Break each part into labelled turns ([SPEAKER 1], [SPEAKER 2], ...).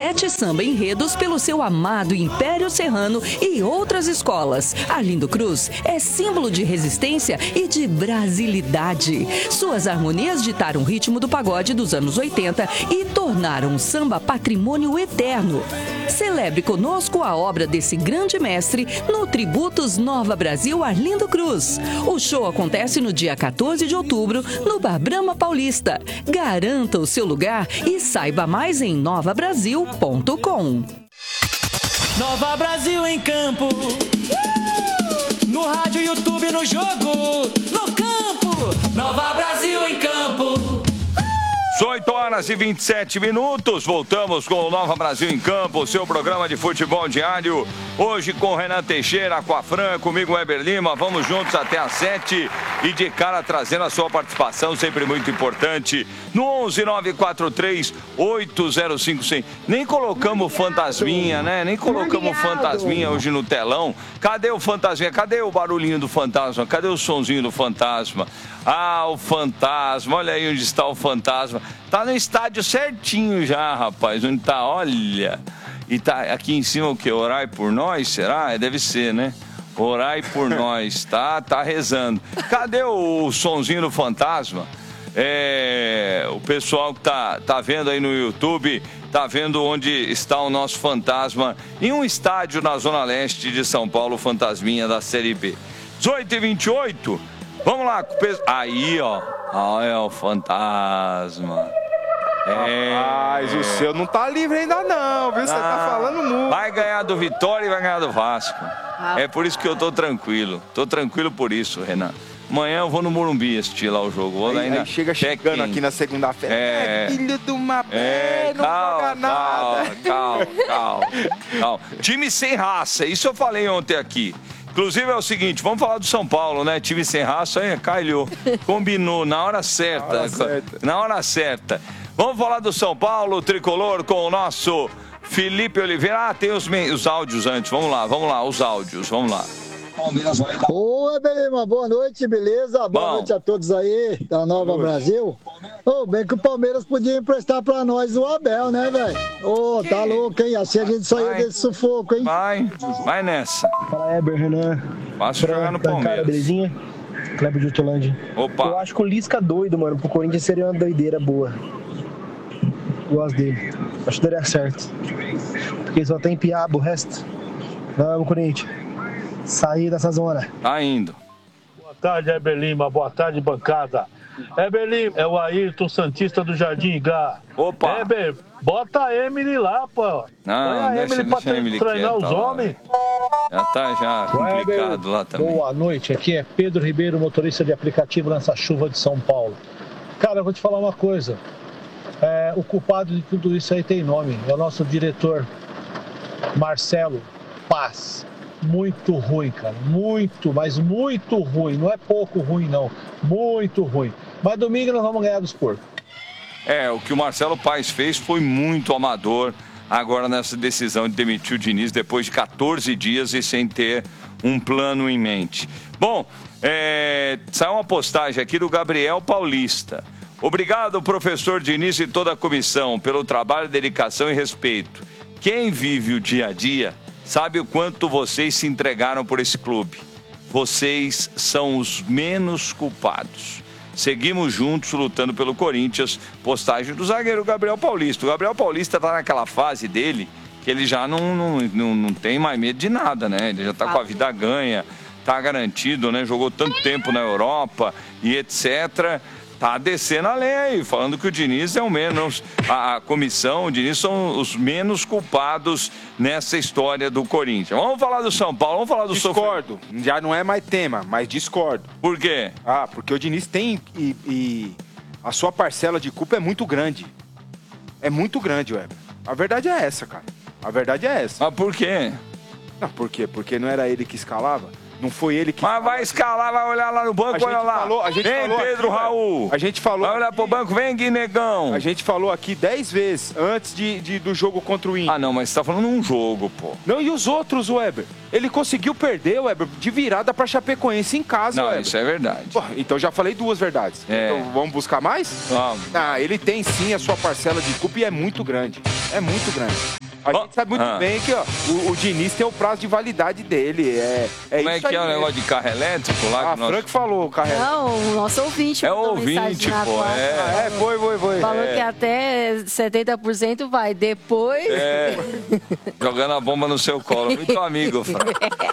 [SPEAKER 1] 7 samba enredos pelo seu amado Império Serrano e outras escolas. Arlindo Cruz é símbolo de resistência e de brasilidade. Suas harmonias ditaram o ritmo do pagode dos anos 80 e tornaram o samba patrimônio eterno. Celebre conosco a obra desse grande mestre no Tributos Nova Brasil Arlindo Cruz. O show acontece no dia 14 de outubro no Bar Brahma Paulista. Garanta o seu lugar e saiba mais em novabrasil.com.
[SPEAKER 2] Nova Brasil em campo, no rádio, YouTube, no jogo, no campo. Nova Brasil em campo.
[SPEAKER 3] 8h27. Voltamos com o Nova Brasil em Campo, seu programa de futebol diário. Hoje com Renan Teixeira, Aquafran, comigo Weber Lima. Vamos juntos até às 7 e de cara trazendo a sua participação, sempre muito importante. No 11-943-805-100. Nem colocamos fantasminha, né? Nem colocamos fantasminha hoje no telão. Cadê o fantasminha? Cadê o barulhinho do fantasma? Cadê o sonzinho do fantasma? Ah, o fantasma. Olha aí onde está o fantasma. Tá no estádio certinho já, rapaz. Onde tá? Olha. E tá aqui em cima o quê? Orai por nós? Será? Deve ser, né? Orai por nós. Tá rezando. Cadê o sonzinho do fantasma? O pessoal que tá vendo aí no YouTube, tá vendo onde está o nosso fantasma em um estádio na Zona Leste de São Paulo, fantasminha da Série B. 18h28. Vamos lá. Aí, ó. Olha o fantasma.
[SPEAKER 4] Rapaz, o seu não tá livre ainda não, viu? Você tá falando muito.
[SPEAKER 3] Vai ganhar do Vitória e vai ganhar do Vasco. É por isso que eu tô tranquilo. Tô tranquilo por isso, Renan. Amanhã eu vou no Morumbi assistir lá o jogo.
[SPEAKER 4] Aí chega chegando aqui na segunda-feira. Filho de uma não paga nada.
[SPEAKER 3] Calma. Time sem raça, isso eu falei ontem aqui. Inclusive é o seguinte, vamos falar do São Paulo, né? Time sem raça, calhou. Combinou na hora certa. Na hora certa. Vamos falar do São Paulo, tricolor, com o nosso Felipe Oliveira. Tem os áudios antes. Vamos lá, os áudios. Vamos lá.
[SPEAKER 5] Oi, Belima, boa noite, beleza? Boa noite a todos aí da Nova Brasil. Bem que o Palmeiras podia emprestar pra nós o Abel, né, velho? Tá louco, hein? Assim a gente só ia desse sufoco, hein?
[SPEAKER 3] Vai nessa.
[SPEAKER 6] Fala, Heber, Renan.
[SPEAKER 3] Passa jogar no Palmeiras.
[SPEAKER 6] Cara, belezinha? Kleber de Hortolândia.
[SPEAKER 3] Opa.
[SPEAKER 6] Eu acho que o Lisca doido, mano. Pro Corinthians seria uma doideira boa. Gosto dele. Acho que daria certo. Porque só tem piaba o resto. Vamos, Corinthians. Sair dessa zona.
[SPEAKER 3] Tá indo.
[SPEAKER 7] Boa tarde, Heber Lima. Boa tarde, bancada. Heber Lima, é o Ayrton Santista do Jardim Igá.
[SPEAKER 3] Opa.
[SPEAKER 7] Heber, bota a Emily lá, pô.
[SPEAKER 3] Não,
[SPEAKER 7] deixa a Emily treinar os homens.
[SPEAKER 3] Já tá complicado lá também.
[SPEAKER 8] Boa noite, aqui é Pedro Ribeiro, motorista de aplicativo nessa chuva de São Paulo. Cara, eu vou te falar uma coisa. O culpado de tudo isso aí tem nome. É o nosso diretor, Marcelo Paz. Muito ruim, cara. Muito, mas muito ruim. Não é pouco ruim, não. Muito ruim. Mas domingo nós vamos ganhar dos porcos.
[SPEAKER 3] O que o Marcelo Paes fez foi muito amador agora nessa decisão de demitir o Diniz depois de 14 dias e sem ter um plano em mente. Bom, saiu uma postagem aqui do Gabriel Paulista. Obrigado, professor Diniz e toda a comissão, pelo trabalho, dedicação e respeito. Quem vive o dia a dia sabe o quanto vocês se entregaram por esse clube. Vocês são os menos culpados. Seguimos juntos lutando pelo Corinthians. Postagem do zagueiro Gabriel Paulista. O Gabriel Paulista está naquela fase dele que ele já não tem mais medo de nada, né? Ele já está com a vida ganha, está garantido, né? Jogou tanto tempo na Europa e etc. Tá descendo a lenha aí, falando que o Diniz é o menos, a comissão, o Diniz são os menos culpados nessa história do Corinthians. Vamos falar do São Paulo, vamos falar do
[SPEAKER 4] Discordo, já não é mais tema, mas discordo.
[SPEAKER 3] Por quê?
[SPEAKER 4] Porque o Diniz tem e a sua parcela de culpa é muito grande. É muito grande, Weber. A verdade é essa, cara. A verdade é essa.
[SPEAKER 3] Mas por quê?
[SPEAKER 4] Por quê? Porque não era ele que escalava? Não foi ele que...
[SPEAKER 3] Mas vai escalar, vai olhar lá no banco, olha lá. Vem, Pedro
[SPEAKER 4] aqui,
[SPEAKER 3] Raul.
[SPEAKER 4] A gente falou...
[SPEAKER 3] Vai olhar pro banco, vem, Guinegão.
[SPEAKER 4] A gente falou aqui 10 vezes antes do jogo contra o Inter.
[SPEAKER 3] Ah, não, mas você tá falando um jogo, pô.
[SPEAKER 4] Não, e os outros, Weber? Ele conseguiu perder, Weber, de virada pra Chapecoense em casa,
[SPEAKER 3] Não,
[SPEAKER 4] Weber.
[SPEAKER 3] isso é verdade.
[SPEAKER 4] Pô, então já falei 2 verdades. Então vamos buscar mais?
[SPEAKER 3] Vamos.
[SPEAKER 4] Ah, ele tem sim a sua parcela de culpa e é muito grande. É muito grande. A gente sabe muito bem que ó, o Diniz tem o prazo de validade dele.
[SPEAKER 3] Como é que é o negócio de carro elétrico lá?
[SPEAKER 4] Ah, Frank falou o carro elétrico.
[SPEAKER 9] Não, o nosso ouvinte.
[SPEAKER 3] É o ouvinte, pô.
[SPEAKER 4] Foi.
[SPEAKER 9] Falou que até 70% vai. Depois...
[SPEAKER 3] Jogando a bomba no seu colo. Muito amigo, Frank.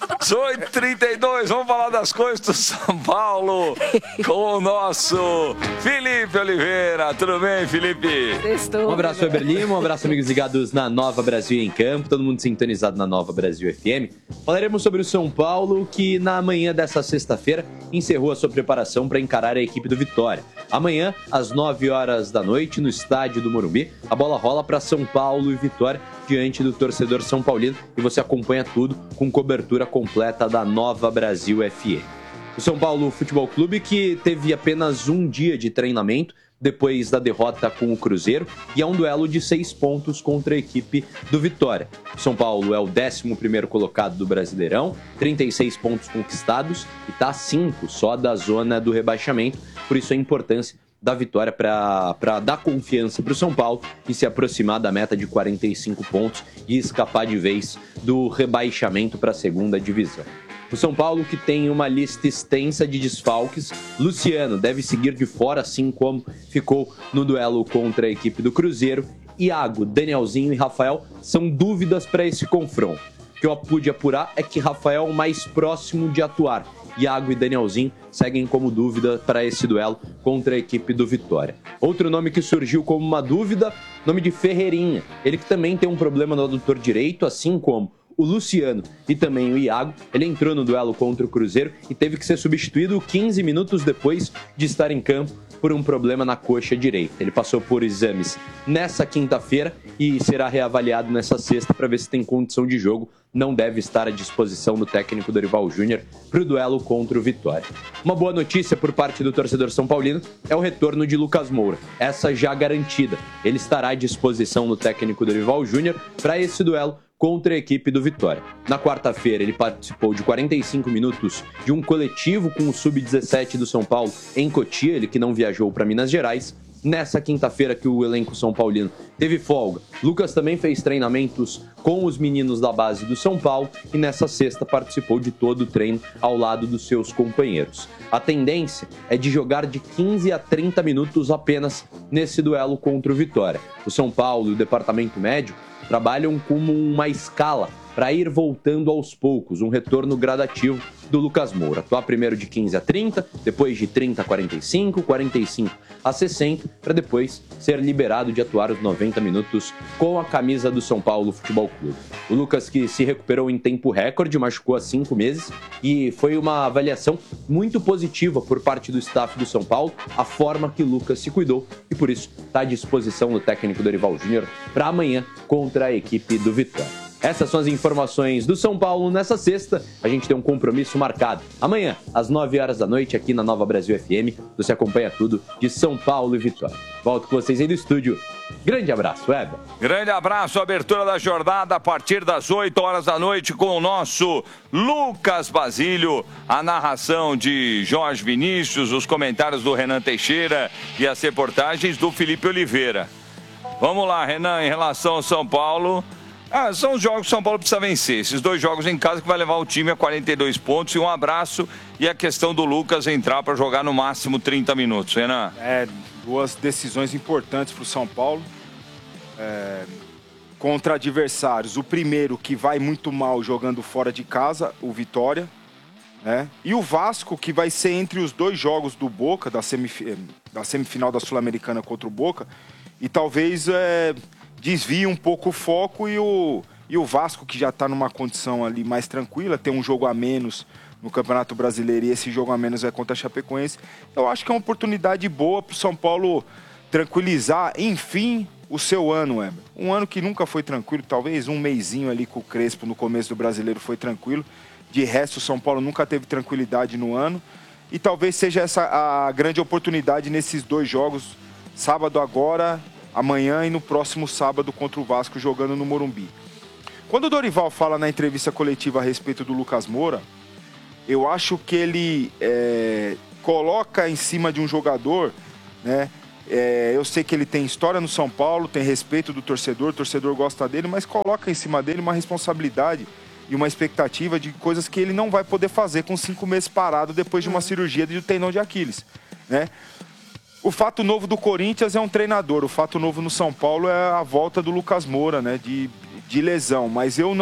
[SPEAKER 3] 8h32, vamos falar das coisas do São Paulo com o nosso Felipe Oliveira. Tudo bem, Felipe?
[SPEAKER 10] Um abraço, Weber Lima, um abraço, amigos ligados na Nova Brasil em Campo, todo mundo sintonizado na Nova Brasil FM. Falaremos sobre o São Paulo, que na manhã dessa sexta-feira encerrou a sua preparação para encarar a equipe do Vitória. Amanhã, às 9 horas da noite, no estádio do Morumbi, a bola rola para São Paulo e Vitória, diante do torcedor São Paulino, e você acompanha tudo com cobertura completa da Nova Brasil FM. O São Paulo Futebol Clube, que teve apenas um dia de treinamento depois da derrota com o Cruzeiro, e é um duelo de 6 pontos contra a equipe do Vitória. O São Paulo é o 11º colocado do Brasileirão, 36 pontos conquistados e está a 5 só da zona do rebaixamento, por isso a importância da vitória para dar confiança para o São Paulo e se aproximar da meta de 45 pontos e escapar de vez do rebaixamento para a segunda divisão. O São Paulo, que tem uma lista extensa de desfalques, Luciano deve seguir de fora, assim como ficou no duelo contra a equipe do Cruzeiro. Iago, Danielzinho e Rafael são dúvidas para esse confronto. O que eu pude apurar é que Rafael é o mais próximo de atuar. Iago e Danielzinho seguem como dúvida para esse duelo contra a equipe do Vitória. Outro nome que surgiu como uma dúvida, nome de Ferreirinha. Ele que também tem um problema no adutor direito, assim como o Luciano e também o Iago. Ele entrou no duelo contra o Cruzeiro e teve que ser substituído 15 minutos depois de estar em campo por um problema na coxa direita. Ele passou por exames nessa quinta-feira e será reavaliado nessa sexta para ver se tem condição de jogo. Não deve estar à disposição do técnico Dorival Júnior para o duelo contra o Vitória. Uma boa notícia por parte do torcedor são paulino é o retorno de Lucas Moura. Essa já garantida. Ele estará à disposição do técnico Dorival Júnior para esse duelo contra a equipe do Vitória. Na quarta-feira, ele participou de 45 minutos de um coletivo com o Sub-17 do São Paulo em Cotia, ele que não viajou para Minas Gerais. Nessa quinta-feira que o elenco São Paulino teve folga, Lucas também fez treinamentos com os meninos da base do São Paulo e nessa sexta participou de todo o treino ao lado dos seus companheiros. A tendência é de jogar de 15 a 30 minutos apenas nesse duelo contra o Vitória. O São Paulo e o departamento médico trabalham como uma escala para ir voltando aos poucos, um retorno gradativo do Lucas Moura. Atuar primeiro de 15 a 30, depois de 30 a 45, 45 a 60, para depois ser liberado de atuar os 90 minutos com a camisa do São Paulo Futebol Clube. O Lucas, que se recuperou em tempo recorde, machucou há 5 meses e foi uma avaliação muito positiva por parte do staff do São Paulo, a forma que o Lucas se cuidou e por isso está à disposição do técnico Dorival Júnior para amanhã contra a equipe do Vitória. Essas são as informações do São Paulo nessa sexta. A gente tem um compromisso marcado. Amanhã, às 9 horas da noite, aqui na Nova Brasil FM, você acompanha tudo de São Paulo e Vitória. Volto com vocês aí do estúdio. Grande abraço, Weber.
[SPEAKER 3] Grande abraço, abertura da jornada a partir das 8 horas da noite com o nosso Lucas Basílio, a narração de Jorge Vinícius, os comentários do Renan Teixeira e as reportagens do Felipe Oliveira. Vamos lá, Renan, em relação ao São Paulo... são os jogos que o São Paulo precisa vencer. Esses 2 jogos em casa que vai levar o time a 42 pontos e um abraço. E a questão do Lucas entrar para jogar no máximo 30 minutos, Renan.
[SPEAKER 4] 2 decisões importantes para o São Paulo. Contra adversários. O primeiro que vai muito mal jogando fora de casa, o Vitória. E o Vasco, que vai ser entre os 2 jogos do Boca, da semifinal da Sul-Americana contra o Boca. E talvez... desvia um pouco o foco e o Vasco, que já está numa condição ali mais tranquila, tem um jogo a menos no Campeonato Brasileiro e esse jogo a menos é contra a Chapecoense. Eu acho que é uma oportunidade boa para o São Paulo tranquilizar, enfim, o seu ano, Weber. Um ano que nunca foi tranquilo, talvez um mesinho ali com o Crespo no começo do Brasileiro foi tranquilo. De resto, o São Paulo nunca teve tranquilidade no ano. E talvez seja essa a grande oportunidade nesses 2 jogos, sábado agora, amanhã e no próximo sábado contra o Vasco, jogando no Morumbi. Quando o Dorival fala na entrevista coletiva a respeito do Lucas Moura, eu acho que ele coloca em cima de um jogador, né? Eu sei que ele tem história no São Paulo, tem respeito do torcedor, o torcedor gosta dele, mas coloca em cima dele uma responsabilidade e uma expectativa de coisas que ele não vai poder fazer com 5 meses parado depois de uma cirurgia de tendão de Aquiles, né? O fato novo do Corinthians é um treinador, o fato novo no São Paulo é a volta do Lucas Moura, né? De lesão, mas eu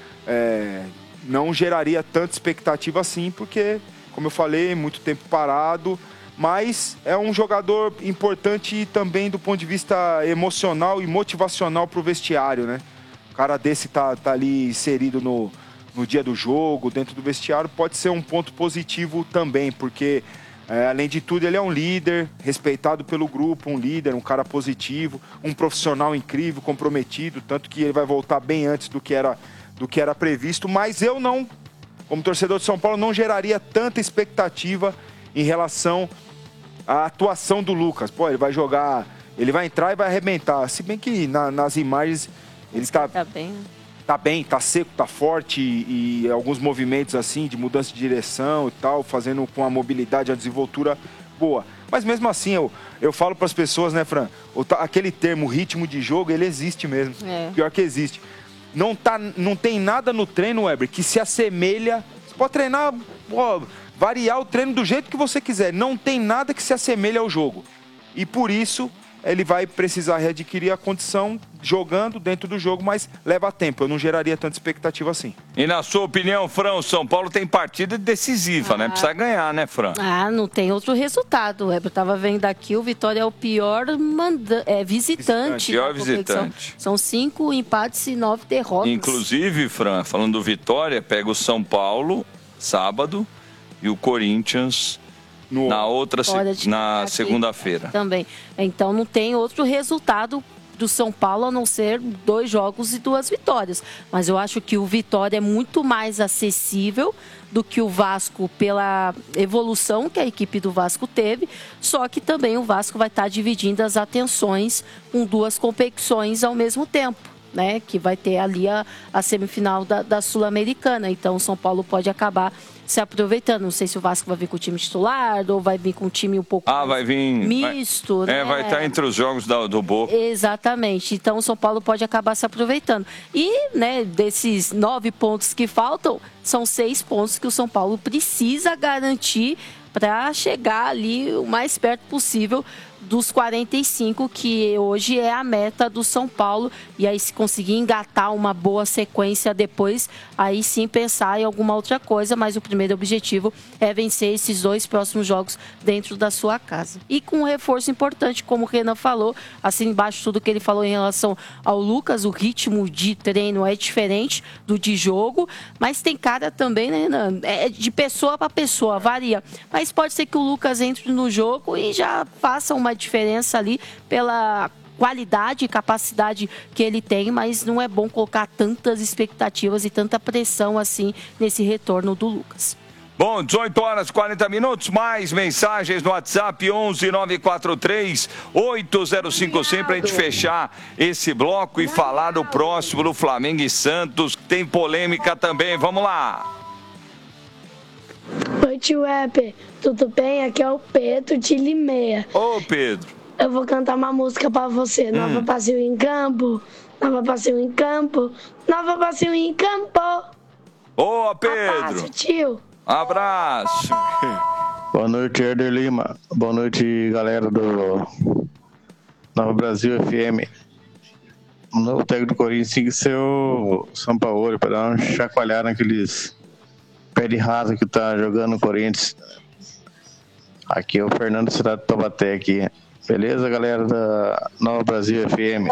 [SPEAKER 4] não geraria tanta expectativa assim, porque, como eu falei, muito tempo parado, mas é um jogador importante também do ponto de vista emocional e motivacional para o vestiário, né? O cara desse tá ali inserido no dia do jogo, dentro do vestiário, pode ser um ponto positivo também, porque, além de tudo, ele é um líder, respeitado pelo grupo, um líder, um cara positivo, um profissional incrível, comprometido, tanto que ele vai voltar bem antes do que era previsto, mas eu não, como torcedor de São Paulo, não geraria tanta expectativa em relação à atuação do Lucas. Pô, ele vai jogar, ele vai entrar e vai arrebentar, se bem que nas imagens ele tá bem, tá seco, tá forte e alguns movimentos assim de mudança de direção e tal, fazendo com a mobilidade, a desenvoltura boa. Mas mesmo assim, eu falo para as pessoas, né, Fran, aquele termo ritmo de jogo, ele existe mesmo. Pior que existe. Não tem nada no treino, Weber, que se assemelha. Você pode treinar, variar o treino do jeito que você quiser. Não tem nada que se assemelhe ao jogo. E por isso ele vai precisar readquirir a condição jogando dentro do jogo, mas leva tempo. Eu não geraria tanta expectativa assim.
[SPEAKER 3] E na sua opinião, Fran, o São Paulo tem partida decisiva, né? Precisa ganhar, né, Fran?
[SPEAKER 9] Não tem outro resultado. Eu estava vendo aqui, o Vitória é o pior visitante.
[SPEAKER 3] Pior visitante.
[SPEAKER 9] São 5 empates e 9 derrotas.
[SPEAKER 3] Inclusive, Fran, falando do Vitória, pega o São Paulo sábado e o Corinthians na segunda-feira.
[SPEAKER 9] Também. Então não tem outro resultado do São Paulo a não ser 2 jogos e 2 vitórias. Mas eu acho que o Vitória é muito mais acessível do que o Vasco pela evolução que a equipe do Vasco teve, só que também o Vasco vai estar dividindo as atenções com 2 competições ao mesmo tempo, né? Que vai ter ali a semifinal da Sul-Americana. Então o São Paulo pode acabar se aproveitando. Não sei se o Vasco vai vir com o time titular ou vai vir com um time um pouco misto.
[SPEAKER 3] Vai estar entre os jogos do Boca.
[SPEAKER 9] Exatamente. Então o São Paulo pode acabar se aproveitando. E, né, desses 9 pontos que faltam, são 6 pontos que o São Paulo precisa garantir para chegar ali o mais perto possível dos 45, que hoje é a meta do São Paulo. E aí, se conseguir engatar uma boa sequência depois, aí sim pensar em alguma outra coisa, mas o primeiro objetivo é vencer esses 2 próximos jogos dentro da sua casa. E com um reforço importante, como o Renan falou, assim embaixo tudo que ele falou em relação ao Lucas, o ritmo de treino é diferente do de jogo, mas tem cara também, né, Renan? É de pessoa para pessoa, varia. Mas pode ser que o Lucas entre no jogo e já faça uma diferença ali pela qualidade e capacidade que ele tem, mas não é bom colocar tantas expectativas e tanta pressão assim nesse retorno do Lucas.
[SPEAKER 3] Bom, 18 horas e 40 minutos, mais mensagens no WhatsApp 11-943-8051 pra gente fechar esse bloco e falar do próximo, do Flamengo e Santos, tem polêmica também, vamos lá.
[SPEAKER 11] Oi, tio Weber, tudo bem? Aqui é o Pedro de Limeira.
[SPEAKER 3] Ô, Pedro.
[SPEAKER 11] Eu vou cantar uma música pra você. Nova Passeio em Campo, Nova Passeio em Campo, Nova Passeio em Campo.
[SPEAKER 3] Ô, Pedro.
[SPEAKER 11] Abraço, tio.
[SPEAKER 3] Abraço.
[SPEAKER 12] Boa noite, Herder Lima. Boa noite, galera do Nova Brasil FM. O novo técnico do Corinthians tem que ser o Sampaoli, para dar uma chacoalhada naqueles pé de rasa que tá jogando no Corinthians. Aqui é o Fernando Cidade de Taubaté aqui. Beleza, galera da Nova Brasil FM?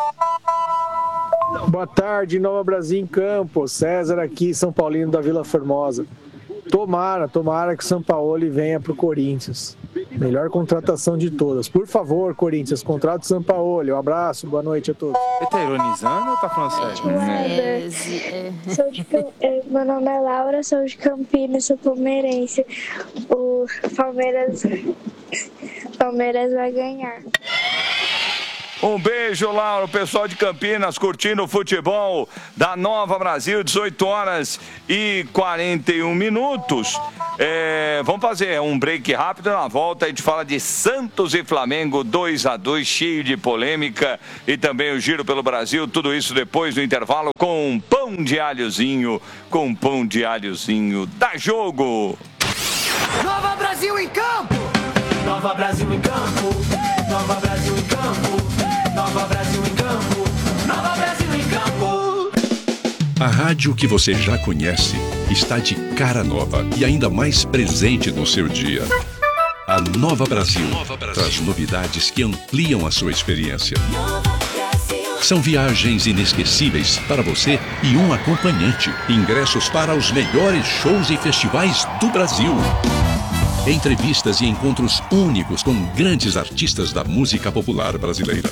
[SPEAKER 13] Boa tarde, Nova Brasil em Campo. César aqui, São Paulino da Vila Formosa. Tomara que o Sampaoli venha pro Corinthians. Melhor contratação de todas. Por favor, Corinthians, contrata o Sampaoli. Um abraço, boa noite a todos.
[SPEAKER 4] Você tá ironizando ou tá falando sério?
[SPEAKER 11] Meu nome é Laura, sou de Campinas, sou palmeirense. O Palmeiras vai ganhar.
[SPEAKER 3] Um beijo, Laura, o pessoal de Campinas curtindo o futebol da Nova Brasil, 18 horas e 41 minutos. Vamos fazer um break rápido, na volta a gente fala de Santos e Flamengo, 2-2, cheio de polêmica, e também o giro pelo Brasil, tudo isso depois do intervalo com pão de alhozinho, dá jogo!
[SPEAKER 2] Nova Brasil em campo! Nova Brasil em campo! Nova Brasil em campo! Nova Brasil em campo! Nova Brasil em campo!
[SPEAKER 14] A rádio que você já conhece está de cara nova e ainda mais presente no seu dia. A Nova Brasil traz novidades que ampliam a sua experiência. São viagens inesquecíveis para você e um acompanhante. Ingressos para os melhores shows e festivais do Brasil. Entrevistas e encontros únicos com grandes artistas da música popular brasileira.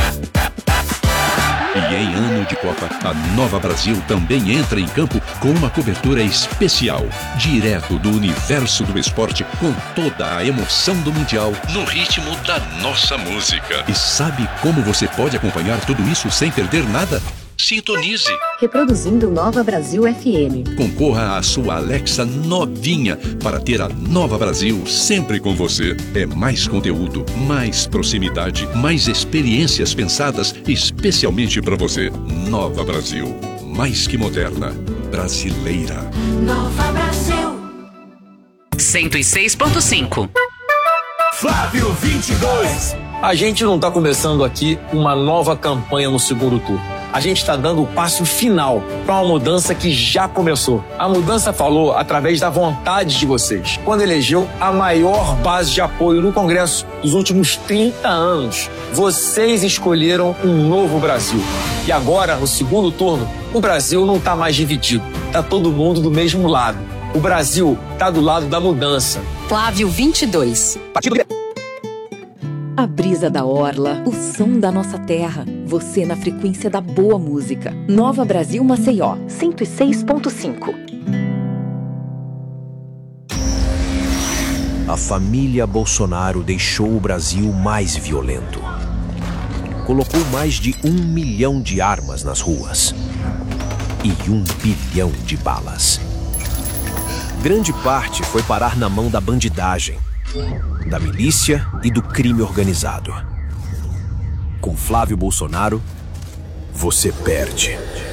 [SPEAKER 14] E em ano de Copa, a Nova Brasil também entra em campo com uma cobertura especial, direto do universo do esporte, com toda a emoção do Mundial, no ritmo da nossa música. E sabe como você pode acompanhar tudo isso sem perder nada? Sintonize.
[SPEAKER 15] Reproduzindo Nova Brasil FM.
[SPEAKER 14] Concorra à sua Alexa novinha para ter a Nova Brasil sempre com você. É mais conteúdo, mais proximidade, mais experiências pensadas especialmente para você. Nova Brasil, mais que moderna, brasileira.
[SPEAKER 2] Nova Brasil
[SPEAKER 16] 106.5.
[SPEAKER 2] Flávio 22.
[SPEAKER 17] A gente não está começando aqui uma nova campanha no segundo turno. A gente está dando o passo final para uma mudança que já começou. A mudança falou através da vontade de vocês, quando elegeu a maior base de apoio no Congresso dos últimos 30 anos. Vocês escolheram um novo Brasil. E agora, no segundo turno, o Brasil não está mais dividido. Está todo mundo do mesmo lado. O Brasil está do lado da mudança.
[SPEAKER 16] Flávio 22.
[SPEAKER 15] A brisa da orla, o som da nossa terra. Você na frequência da boa música. Nova Brasil Maceió, 106.5.
[SPEAKER 18] A família Bolsonaro deixou o Brasil mais violento. Colocou mais de 1 milhão de armas nas ruas. E 1 bilhão de balas. Grande parte foi parar na mão da bandidagem, da milícia e do crime organizado. Com Flávio Bolsonaro, você perde.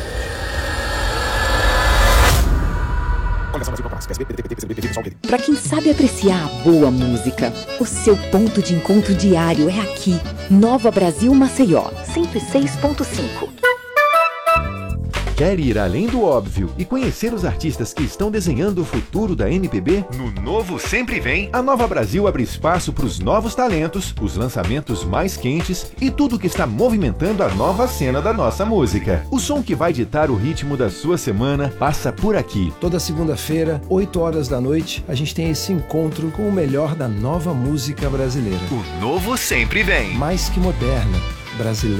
[SPEAKER 15] Para quem sabe apreciar a boa música, o seu ponto de encontro diário é aqui. Nova Brasil Maceió, 106.5.
[SPEAKER 19] Quer ir além do óbvio e conhecer os artistas que estão desenhando o futuro da MPB? No Novo Sempre Vem, a Nova Brasil abre espaço para os novos talentos, os lançamentos mais quentes e tudo que está movimentando a nova cena da nossa música. O som que vai ditar o ritmo da sua semana passa por aqui.
[SPEAKER 20] Toda segunda-feira, 8 horas da noite, a gente tem esse encontro com o melhor da nova música brasileira.
[SPEAKER 19] O Novo Sempre Vem.
[SPEAKER 20] Mais que moderna, brasileira.